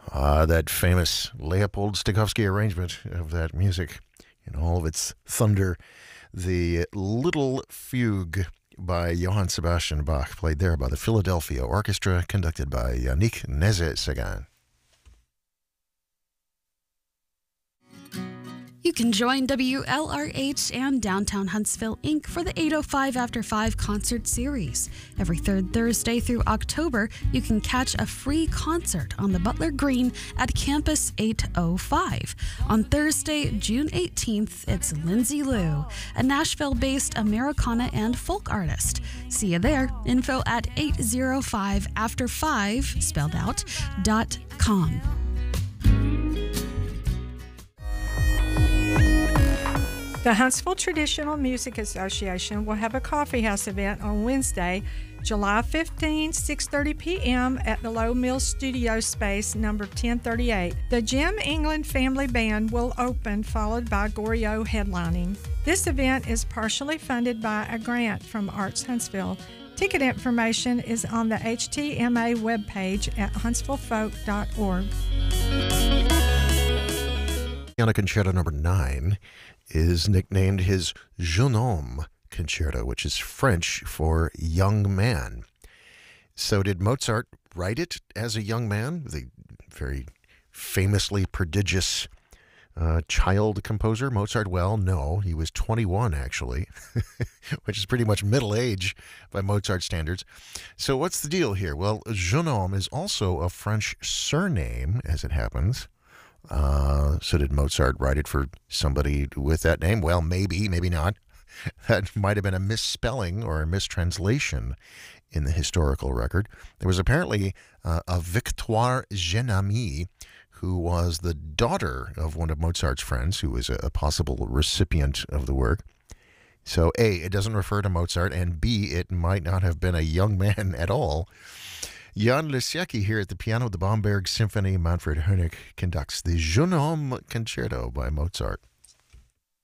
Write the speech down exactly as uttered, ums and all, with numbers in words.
Ah, that famous Leopold Stokowski arrangement of that music in all of its thunder. The Little Fugue by Johann Sebastian Bach, played there by the Philadelphia Orchestra, conducted by Yannick Nézet-Séguin. You can join W L R H and Downtown Huntsville, Incorporated for the eight oh five After five concert series. Every third Thursday through October, you can catch a free concert on the Butler Green at Campus eight oh five. On Thursday, June eighteenth, it's Lindsay Lou, a Nashville-based Americana and folk artist. See you there. Info at eight oh five after five, spelled out, dot com. The Huntsville Traditional Music Association will have a coffee house event on Wednesday, July fifteenth, six thirty p.m. at the Low Mills Studio Space, number ten thirty-eight. The Jim England Family Band will open, followed by Goryeo headlining. This event is partially funded by a grant from Arts Huntsville. Ticket information is on the H T M A webpage at huntsville folk dot org. Piano Concerto number nine is nicknamed his Jeune Homme Concerto, which is French for young man. So did Mozart write it as a young man, the very famously prodigious uh, child composer? Mozart, well, no, he was twenty-one actually, which is pretty much middle age by Mozart standards. So what's the deal here? Well, Jeune Homme is also a French surname, as it happens. Uh, so did Mozart write it for somebody with that name? Well, maybe, maybe not. That might have been a misspelling or a mistranslation in the historical record. There was apparently uh, a Victoire Genami, who was the daughter of one of Mozart's friends, who was a, a possible recipient of the work. So A, it doesn't refer to Mozart, and B, it might not have been a young man at all. Jan Lisiecki here at the piano of the Bamberg Symphony. Manfred Honig conducts the Jeune Homme Concerto by Mozart.